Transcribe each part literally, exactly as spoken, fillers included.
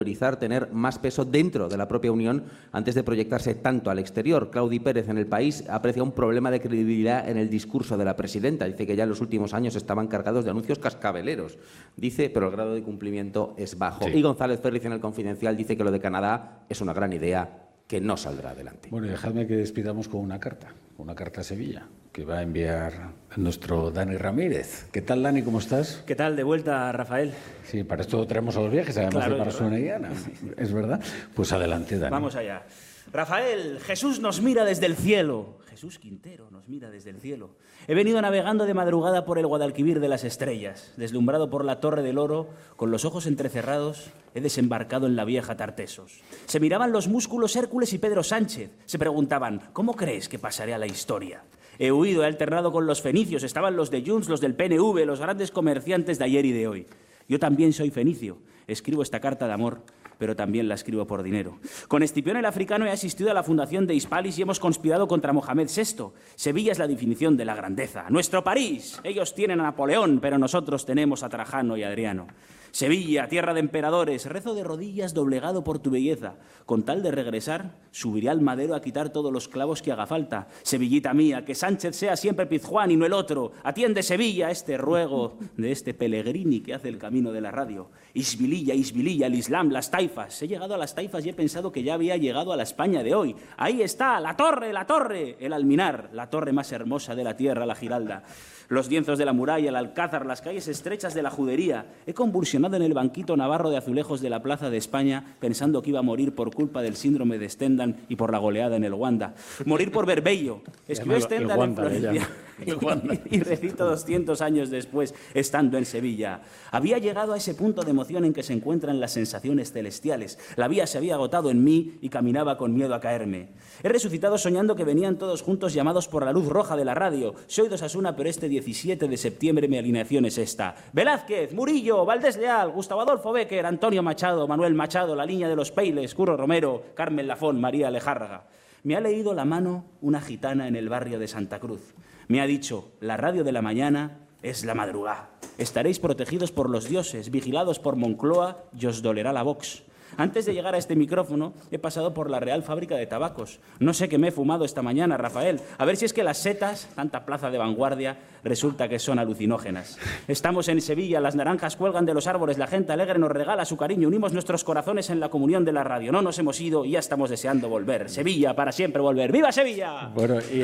priorizar tener más peso dentro de la propia Unión antes de proyectarse tanto al exterior. Claudi Pérez en El País aprecia un problema de credibilidad en el discurso de la presidenta. Dice que ya en los últimos años estaban cargados de anuncios cascabeleros. Dice, pero el grado de cumplimiento es bajo. Sí. Y González Ferriz en El Confidencial dice que lo de Canadá es una gran idea que no saldrá adelante. Bueno, y dejadme que despidamos con una carta, una carta a Sevilla, que va a enviar nuestro Dani Ramírez. ¿Qué tal, Dani? ¿Cómo estás? ¿Qué tal? De vuelta, Rafael. Sí, para esto traemos a los viajes, además claro, de para Suena y Gana. Es verdad. Pues adelante, Dani. Vamos allá. Rafael, Jesús nos mira desde el cielo. Jesús Quintero nos mira desde el cielo. He venido navegando de madrugada por el Guadalquivir de las estrellas. Deslumbrado por la Torre del Oro, con los ojos entrecerrados, he desembarcado en la vieja Tartesos. Se miraban los músculos Hércules y Pedro Sánchez. Se preguntaban, ¿cómo crees que pasaré a la historia? He huido, he alternado con los fenicios. Estaban los de Junts, los del P N V, los grandes comerciantes de ayer y de hoy. Yo también soy fenicio. Escribo esta carta de amor, pero también la escribo por dinero. Con Escipión el Africano he asistido a la fundación de Hispalis y hemos conspirado contra Mohamed sexto. Sevilla es la definición de la grandeza. ¡Nuestro París! Ellos tienen a Napoleón, pero nosotros tenemos a Trajano y a Adriano. Sevilla, tierra de emperadores, rezo de rodillas doblegado por tu belleza. Con tal de regresar, subiré al madero a quitar todos los clavos que haga falta. Sevillita mía, que Sánchez sea siempre Pizjuán y no el otro. Atiende, Sevilla, este ruego de este Pellegrini que hace el camino de la radio. Isbililla, Isbililla, el Islam, las taifas. He llegado a las taifas y he pensado que ya había llegado a la España de hoy. Ahí está, la torre, la torre, el Alminar, la torre más hermosa de la tierra, la Giralda. Los lienzos de la muralla, el Alcázar, las calles estrechas de la Judería. He convulsionado en el banquito navarro de azulejos de la Plaza de España pensando que iba a morir por culpa del síndrome de Stendhal y por la goleada en el Wanda. Morir por Berbello. Escribió Stendhal en Florencia y, y recito doscientos años después, estando en Sevilla. Había llegado a ese punto de emoción en que se encuentran las sensaciones celestiales. La vía se había agotado en mí y caminaba con miedo a caerme. He resucitado soñando que venían todos juntos llamados por la luz roja de la radio. Soy de Osasuna, pero este diecisiete de septiembre mi alineación es esta. Velázquez, Murillo, Valdés Leal, Gustavo Adolfo Bécquer, Antonio Machado, Manuel Machado, La Línea de los Peiles, Curro Romero, Carmen Lafón, María Lejárraga. Me ha leído la mano una gitana en el barrio de Santa Cruz. Me ha dicho, la radio de la mañana es la madrugada. Estaréis protegidos por los dioses, vigilados por Moncloa y os dolerá la Vox. Antes de llegar a este micrófono, he pasado por la Real Fábrica de Tabacos. No sé qué me he fumado esta mañana, Rafael. A ver si es que las setas, tanta plaza de vanguardia, resulta que son alucinógenas. Estamos en Sevilla, las naranjas cuelgan de los árboles, la gente alegre nos regala su cariño, unimos nuestros corazones en la comunión de la radio. No nos hemos ido y ya estamos deseando volver. Sevilla, para siempre volver. ¡Viva Sevilla! Bueno, y,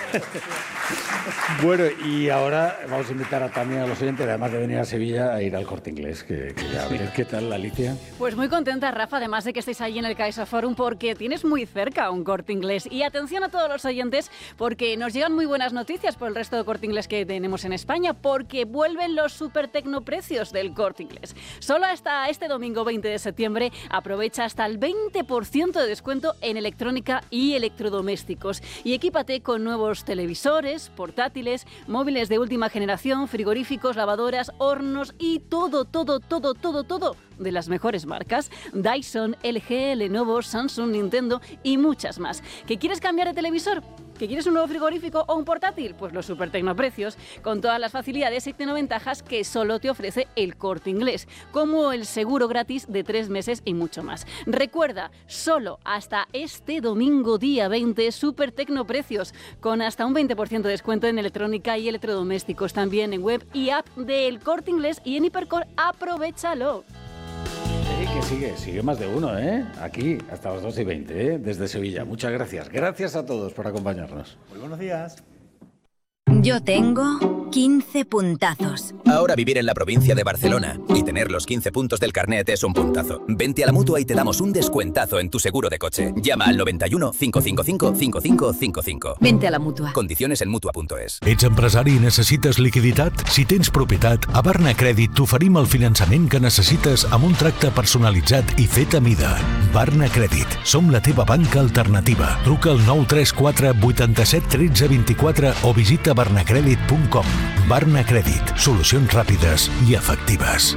bueno, y ahora vamos a invitar a, también a los oyentes, además de venir a Sevilla, a ir al Corte Inglés. Que, que ya ves. ¿Qué tal, Alicia? Pues muy contenta, Rafa, además de que estéis ahí en el CaixaForum, porque tienes muy cerca un Corte Inglés. Y atención a todos los oyentes, porque nos llegan muy buenas noticias por el resto de Corte Inglés que tenemos en España, porque vuelven los super tecnoprecios del Corte Inglés. Solo hasta este domingo veinte de septiembre aprovecha hasta el veinte por ciento de descuento en electrónica y electrodomésticos. Y equípate con nuevos televisores, portátiles, móviles de última generación, frigoríficos, lavadoras, hornos y todo, todo, todo, todo, todo de las mejores marcas. Dyson, L G, Lenovo, Samsung, Nintendo y muchas más. ¿Que quieres cambiar de televisor? ¿Que quieres un nuevo frigorífico o un portátil? Pues los super tecnoprecios, con todas las facilidades y tecnoventajas que solo te ofrece el Corte Inglés, como el seguro gratis de tres meses y mucho más. Recuerda, solo hasta este domingo día veinte, super tecnoprecios, con hasta un veinte por ciento de descuento en electrónica y electrodomésticos, también en web y app del Corte Inglés y en Hipercor. ¡Aprovechalo! Sí, que sigue, sigue más de uno, ¿eh? Aquí, hasta las dos y veinte, ¿eh? Desde Sevilla. Muchas gracias. Gracias a todos por acompañarnos. Muy buenos días. Yo tengo quince puntazos. Ahora vivir en la provincia de Barcelona y tener los quince puntos del carnet es un puntazo. Vente a la Mutua y te damos un descuentazo en tu seguro de coche. Llama al noventa y uno, cinco cinco cinco, cinco cinco cinco cinco. Vente a la Mutua. Condiciones en Mutua punto es. Ets empresari i necessites liquiditat? Si tens propietat, a Barna Crèdit t'oferim el finançament que necessites amb un tracte personalitzat i fet a mida. Barna Crèdit. Som la teva banca alternativa. Truca al nou tres quatre, vuit set, un tres, dos quatre o visita barnacredit punt com. Barna Crèdit. Solucions ràpides i efectives.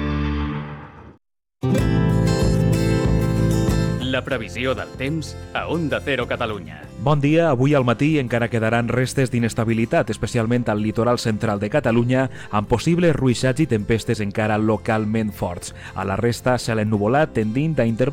La previsió del temps a Onda Cero Catalunya. Bon dia. Avui al matí encara quedaran restes d'inestabilitat, especialment al litoral central de Catalunya, amb possibles ruixats i tempestes encara localment forts. A la resta, cel ennuvolat tendint a intervals